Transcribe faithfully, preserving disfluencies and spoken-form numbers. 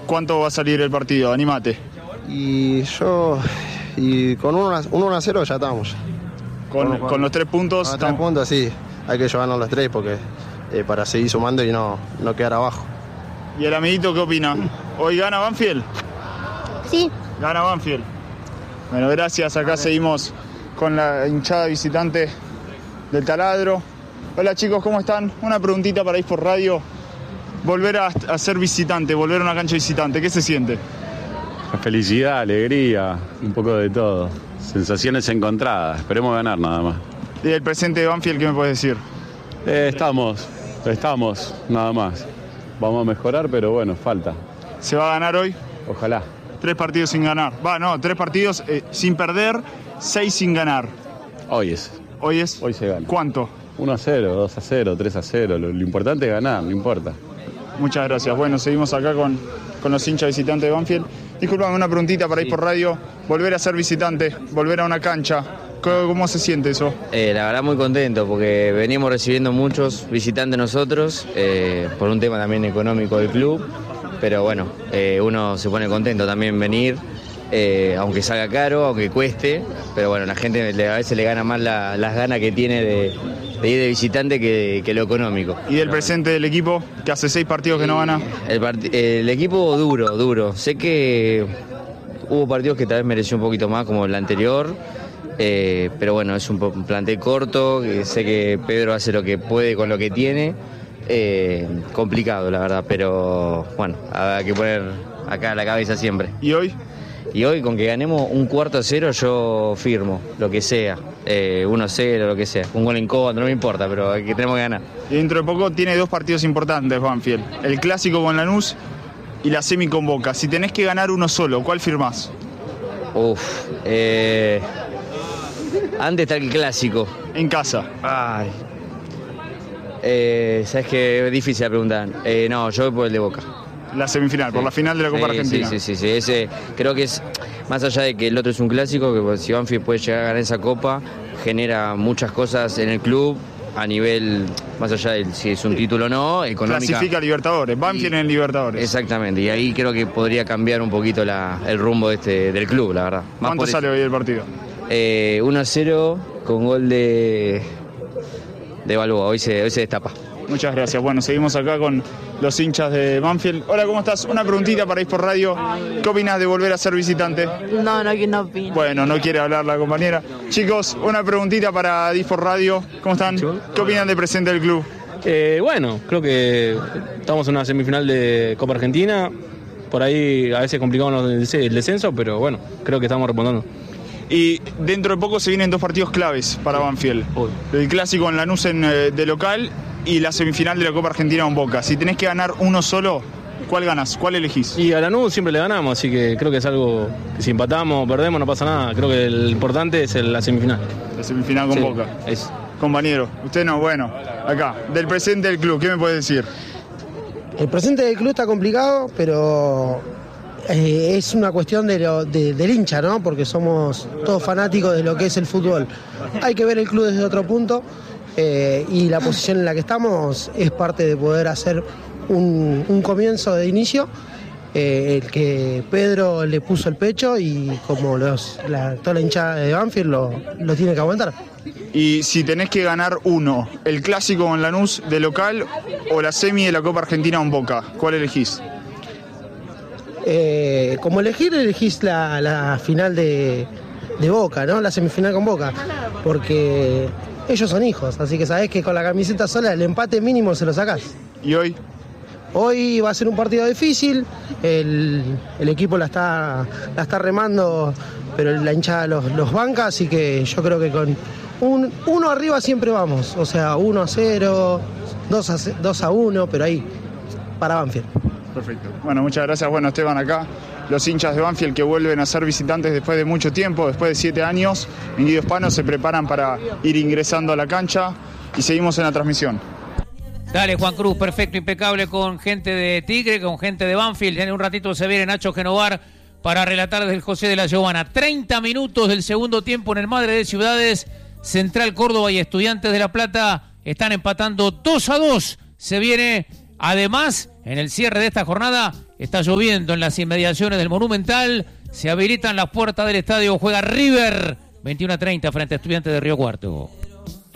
¿Cuánto va a salir el partido? Anímate. Y yo, y con uno a cero ya estamos. Con, con los tres puntos. Con los tres puntos, sí. Hay que llevarnos los tres porque eh, para seguir sumando y no, no quedar abajo. ¿Y el amiguito qué opina? ¿Hoy gana Banfield? Sí. Gana Banfield. Bueno, gracias. Acá vale. Seguimos con la hinchada visitante del Taladro. Hola chicos, ¿cómo están? Una preguntita para ir por radio. Volver a, a ser visitante, volver a una cancha visitante, ¿qué se siente? Felicidad, alegría, un poco de todo. Sensaciones encontradas, esperemos ganar nada más. ¿Y el presente de Banfield qué me puedes decir? Eh, estamos, estamos, nada más. Vamos a mejorar, pero bueno, falta. ¿Se va a ganar hoy? Ojalá. Tres partidos sin ganar. Va, no, tres partidos eh, sin perder, seis sin ganar. Hoy es. ¿Hoy es? Hoy se gana. ¿Cuánto? uno a cero, dos a cero, tres a cero. Lo, lo importante es ganar, no importa. Muchas gracias. Bueno, seguimos acá con, con los hinchas visitantes de Banfield. Disculpame, una preguntita para sí. Ir por radio. Volver a ser visitante, volver a una cancha. ¿Cómo, cómo se siente eso? Eh, la verdad muy contento porque venimos recibiendo muchos visitantes nosotros, eh, por un tema también económico del club. Pero bueno, eh, uno se pone contento también venir, eh, aunque salga caro, aunque cueste. Pero bueno, la gente a veces le gana más la, las ganas que tiene de... de ir de visitante que, que lo económico. ¿Y del presente del equipo, que hace seis partidos que no gana? El, part- el equipo duro, duro. Sé que hubo partidos que tal vez mereció un poquito más, como el anterior, eh, pero bueno, es un, un plantel corto, que sé que Pedro hace lo que puede con lo que tiene. Eh, complicado, la verdad, pero bueno, hay que poner acá la cabeza siempre. ¿Y hoy? Y hoy, con que ganemos un cuarto a cero, yo firmo, lo que sea. Eh, uno a cero, lo que sea. Un gol en contra, no me importa, pero que tenemos que ganar. Y dentro de poco tiene dos partidos importantes, Banfield. El clásico con Lanús y la semi con Boca. Si tenés que ganar uno solo, ¿cuál firmás? Uf, eh... antes está el clásico. En casa. Ay. Eh, Sabes que es difícil la pregunta. Eh, no, yo voy por el de Boca. La semifinal, sí. Por la final de la Copa sí, Argentina. Sí, sí, sí, sí. Ese, creo que es, más allá de que el otro es un clásico, que si Banfield puede llegar a ganar esa Copa, genera muchas cosas en el club, a nivel, más allá de si es un título o no, económica. Clasifica a Libertadores, Banfield en Libertadores. Exactamente, y ahí creo que podría cambiar un poquito la, el rumbo de este, del club, la verdad. Más ¿Cuánto sale hoy el partido? Eh, uno a cero con gol de, de Balboa, hoy se, hoy se destapa. Muchas gracias. Bueno, seguimos acá con los hinchas de Banfield. Hola, ¿cómo estás? Una preguntita para ir por radio. ¿Qué opinas de volver a ser visitante? No, no, no opino. Bueno, no quiere hablar la compañera. Chicos, una preguntita para ir por radio. ¿Cómo están? ¿Qué opinan del presente del club? Eh, bueno, creo que estamos en una semifinal de Copa Argentina. Por ahí a veces complicamos el descenso, pero bueno, creo que estamos remontando. Y dentro de poco se vienen dos partidos claves para Banfield. El clásico en Lanús en, eh, de local y la semifinal de la Copa Argentina en Boca. Si tenés que ganar uno solo, ¿cuál ganas? ¿Cuál elegís? Y a Lanús siempre le ganamos, así que creo que es algo que si empatamos o perdemos no pasa nada. Creo que el importante es el, la semifinal. La semifinal con sí, Boca. Es. Compañero, usted no, bueno, acá, del presente del club, ¿qué me puede decir? El presente del club está complicado, pero eh, es una cuestión de lo, de, del hincha, ¿no? Porque somos todos fanáticos de lo que es el fútbol. Hay que ver el club desde otro punto. Eh, y la posición en la que estamos es parte de poder hacer un, un comienzo de inicio, eh, el que Pedro le puso el pecho y como los, la, toda la hinchada de Banfield lo, lo tiene que aguantar. Y si tenés que ganar uno, el clásico con Lanús de local o la semi de la Copa Argentina en Boca, ¿cuál elegís? Eh, como elegir, elegís la, la final de, de Boca, ¿no? La semifinal con Boca, porque ellos son hijos, así que sabés que con la camiseta sola el empate mínimo se lo sacás. ¿Y hoy? Hoy va a ser un partido difícil, el, el equipo la está, la está remando, pero la hinchada los, los banca, así que yo creo que con un uno arriba siempre vamos, o sea, uno a cero, dos a uno, pero ahí, para Banfield. Perfecto. Bueno, muchas gracias. Bueno, Esteban, acá los hinchas de Banfield que vuelven a ser visitantes después de mucho tiempo, después de siete años. En Guido Hispano se preparan para ir ingresando a la cancha y seguimos en la transmisión. Dale, Juan Cruz, perfecto, impecable con gente de Tigre, con gente de Banfield. En un ratito se viene Nacho Genovar para relatar desde el José de la Giovana. treinta minutos del segundo tiempo en el Madre de Ciudades. Central Córdoba y Estudiantes de La Plata están empatando dos a dos. Se viene, además, en el cierre de esta jornada, Está lloviendo en las inmediaciones del Monumental. Se habilitan las puertas del estadio. Juega River. veintiuno a treinta frente a Estudiantes de Río Cuarto.